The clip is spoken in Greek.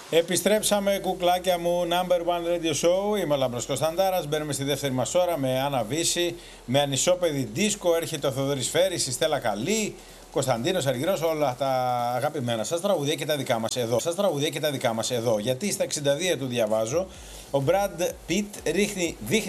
Επιστρέψαμε, κουκλάκια μου, number one radio show. Είμαι ο Λάμπρος Κωνσταντάρας. Μπαίνουμε στη δεύτερη μας ώρα με Άννα Βύση, με ανισόπεδη δίσκο. Έρχεται ο Θοδωρής Φέρης, η Στέλλα Καλή, Κωνσταντίνος Αργυρός, όλα τα αγαπημένα σας τραγουδία και τα δικά μας εδώ. Γιατί στα 62 του διαβάζω, ο Brad Pitt δείχνει